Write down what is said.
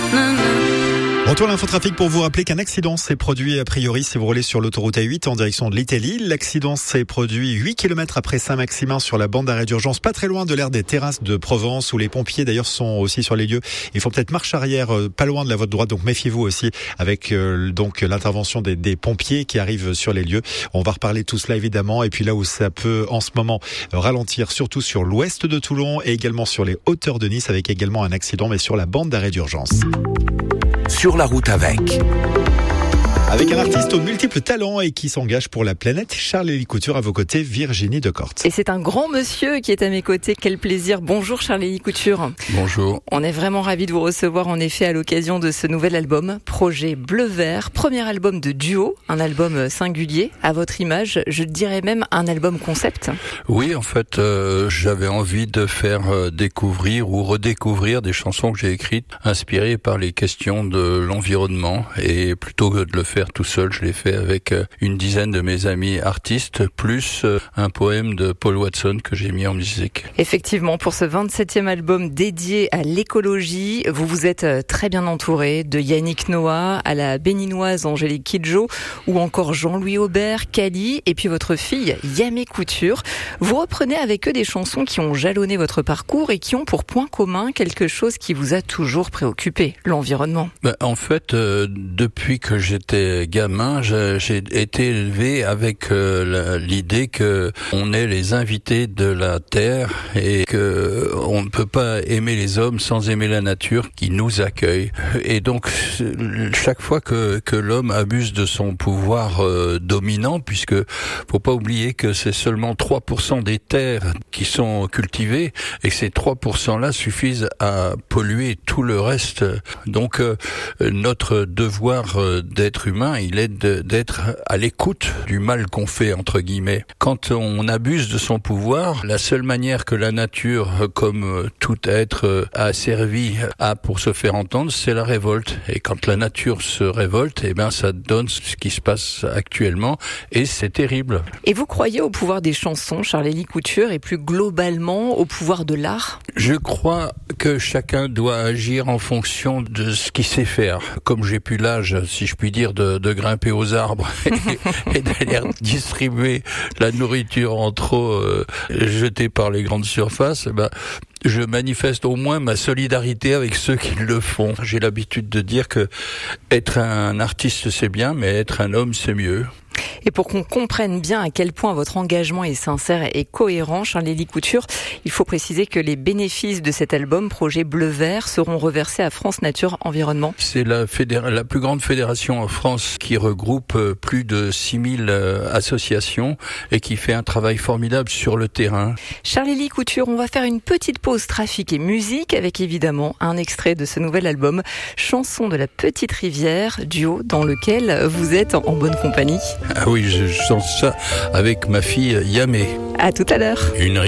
Retour à l'infotrafic pour vous rappeler qu'un accident s'est produit a priori si vous roulez sur l'autoroute A8 en direction de l'Italie. L'accident s'est produit 8 km après Saint-Maximin sur la bande d'arrêt d'urgence, pas très loin de l'aire des terrasses de Provence où les pompiers d'ailleurs sont aussi sur les lieux. Ils font peut-être marche arrière pas loin de la voie de droite, donc méfiez-vous aussi avec donc l'intervention des pompiers qui arrivent sur les lieux. On va reparler de tout cela évidemment, et puis là où ça peut en ce moment ralentir, surtout sur l'ouest de Toulon et également sur les hauteurs de Nice avec également un accident mais sur la bande d'arrêt d'urgence. Sur la route avec un artiste aux multiples talents et qui s'engage pour la planète, Charles-Élie Couture à vos côtés, Virginie Decorte. Et c'est un grand monsieur qui est à mes côtés. Quel plaisir. Bonjour Charles-Élie Couture. Bonjour. On est vraiment ravis de vous recevoir en effet à l'occasion de ce nouvel album, Projet Bleu Vert, premier album de duo, un album singulier, à votre image, je dirais même un album concept. Oui, en fait, j'avais envie de faire découvrir ou redécouvrir des chansons que j'ai écrites, inspirées par les questions de l'environnement, et plutôt que de le faire tout seul, je l'ai fait avec une dizaine de mes amis artistes, plus un poème de Paul Watson que j'ai mis en musique. Effectivement, pour ce 27e album dédié à l'écologie, vous vous êtes très bien entouré de Yannick Noah à la béninoise Angélique Kidjo ou encore Jean-Louis Aubert, Cali et puis votre fille Yamé Couture. Vous reprenez avec eux des chansons qui ont jalonné votre parcours et qui ont pour point commun quelque chose qui vous a toujours préoccupé, l'environnement. En fait, depuis que j'étais gamin, j'ai été élevé avec l'idée que on est les invités de la terre et que on ne peut pas aimer les hommes sans aimer la nature qui nous accueille. Et donc chaque fois que l'homme abuse de son pouvoir dominant, puisque faut pas oublier que c'est seulement 3% des terres qui sont cultivées et que ces 3% là suffisent à polluer tout le reste. Donc notre devoir d'être humain, il est d'être à l'écoute du mal qu'on fait, entre guillemets. Quand on abuse de son pouvoir, la seule manière que la nature, comme tout être asservi, a pour se faire entendre, c'est la révolte. Et quand la nature se révolte, ça donne ce qui se passe actuellement, et c'est terrible. Et vous croyez au pouvoir des chansons, Charles-Élie Couture, et plus globalement au pouvoir de l'art ? Je crois que chacun doit agir en fonction de ce qu'il sait faire. Comme j'ai plus l'âge, si je puis dire, de grimper aux arbres et d'aller distribuer la nourriture en trop jetée par les grandes surfaces, je manifeste au moins ma solidarité avec ceux qui le font. J'ai l'habitude de dire que être un artiste c'est bien, mais être un homme c'est mieux. Et pour qu'on comprenne bien à quel point votre engagement est sincère et cohérent, Charles-Élie Couture, il faut préciser que les bénéfices de cet album, Projet Bleu Vert, seront reversés à France Nature Environnement. C'est la plus grande fédération en France qui regroupe plus de 6000 associations et qui fait un travail formidable sur le terrain. Charles-Élie Couture, on va faire une petite pause trafic et musique avec évidemment un extrait de ce nouvel album, Chanson de la Petite Rivière, duo dans lequel vous êtes en bonne compagnie. Ah oui, je chante ça avec ma fille Yamé. À tout à l'heure.